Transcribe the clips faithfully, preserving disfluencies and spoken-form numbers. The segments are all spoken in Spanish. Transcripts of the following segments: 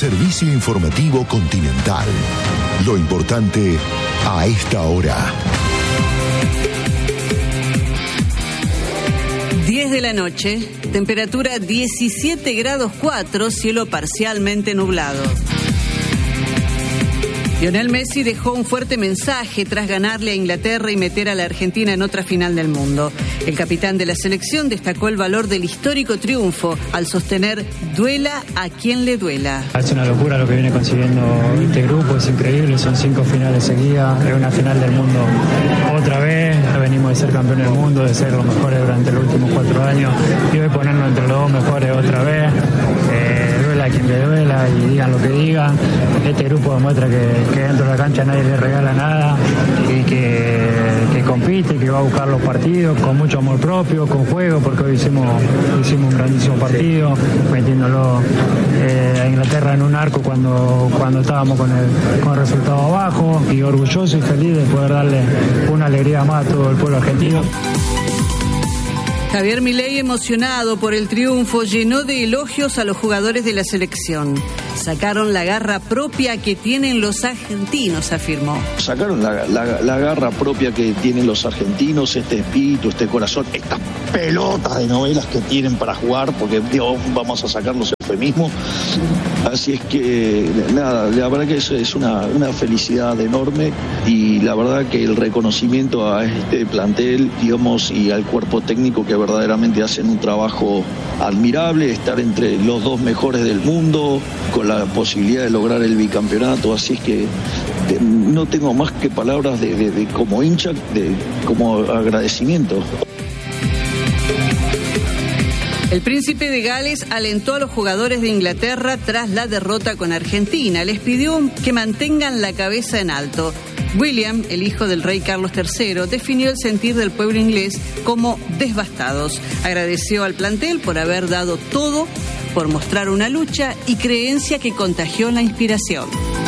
Servicio Informativo Continental. Lo importante a esta hora. diez de la noche, temperatura diecisiete grados cuatro, cielo parcialmente nublado. Lionel Messi dejó un fuerte mensaje tras ganarle a Inglaterra y meter a la Argentina en otra final del mundo. El capitán de la selección destacó el valor del histórico triunfo al sostener duela a quien le duela. Es una locura lo que viene consiguiendo este grupo, es increíble, son cinco finales seguidas, es una final del mundo otra vez, venimos de ser campeones del mundo, de ser los mejores durante los últimos cuatro años y hoy ponernos entre los dos mejores otra vez. Eh, duela a quien le duela y digan lo que digan. Este grupo demuestra que, que dentro de la cancha nadie le regala nada y que, que compite, que va a buscar los partidos con mucho amor propio, con juego, porque hoy hicimos, hicimos un grandísimo partido, metiéndolo eh, a Inglaterra en un arco cuando, cuando estábamos con el, con el resultado abajo, y orgulloso y feliz de poder darle una alegría más a todo el pueblo argentino. Javier Milei, emocionado por el triunfo, llenó de elogios a los jugadores de la selección. Sacaron la garra propia que tienen los argentinos, afirmó. Sacaron la, la, la garra propia que tienen los argentinos, este espíritu, este corazón, estas pelotas de novelas que tienen para jugar, porque digo, vamos a sacar los eufemismos. Así es que, nada, la verdad que es, es una, una felicidad enorme y la verdad que el reconocimiento a este plantel, digamos, y al cuerpo técnico que verdaderamente hacen un trabajo admirable, estar entre los dos mejores del mundo, con la posibilidad de lograr el bicampeonato, así es que de, no tengo más que palabras de, de, de como hincha, de como agradecimiento. El príncipe de Gales alentó a los jugadores de Inglaterra tras la derrota con Argentina. Les pidió que mantengan la cabeza en alto. William, el hijo del rey Carlos tercero, definió el sentir del pueblo inglés como devastados. Agradeció al plantel por haber dado todo, por mostrar una lucha y creencia que contagió la inspiración.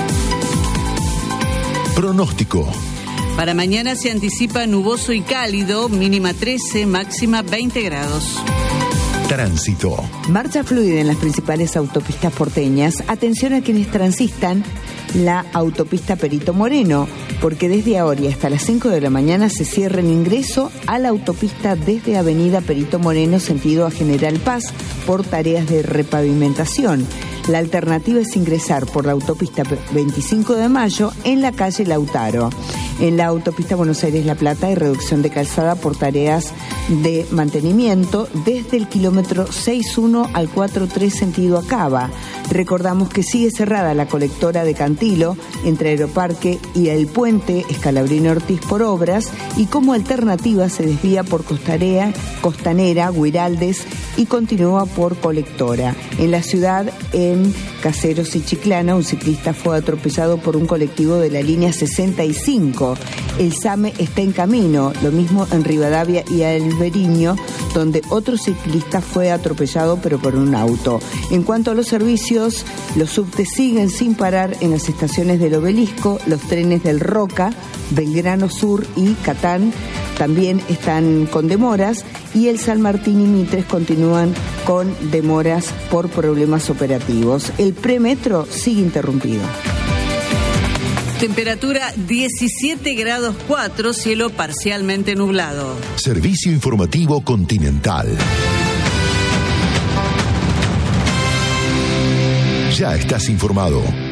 Pronóstico. Para mañana se anticipa nuboso y cálido, mínima trece, máxima veinte grados. Tránsito. Marcha fluida en las principales autopistas porteñas. Atención a quienes transitan la autopista Perito Moreno, porque desde ahora y hasta las cinco de la mañana se cierra el ingreso a la autopista desde Avenida Perito Moreno sentido a General Paz por tareas de repavimentación. La alternativa es ingresar por la autopista veinticinco de mayo en la calle Lautaro. En la autopista Buenos Aires-La Plata hay reducción de calzada por tareas de mantenimiento desde el kilómetro seis uno al cuatro tres sentido a Cava. Recordamos que sigue cerrada la colectora de Cantilo entre Aeroparque y el puente Escalabrino Ortiz por obras y como alternativa se desvía por Costanera, Costanera, Guiraldes y continúa por Colectora. En la ciudad, en Caseros y Chiclana, un ciclista fue atropellado por un colectivo de la línea sesenta y cinco. El SAME está en camino, lo mismo en Rivadavia y Alberiño, donde otro ciclista fue atropellado pero por un auto. En cuanto a los servicios, los subtes siguen sin parar en las estaciones del Obelisco, los trenes del Roca, Belgrano Sur y Catán también están con demoras y el San Martín y Mitres continúan con demoras por problemas operativos. El premetro sigue interrumpido. Temperatura diecisiete grados cuatro, cielo parcialmente nublado. Servicio Informativo Continental. Ya estás informado.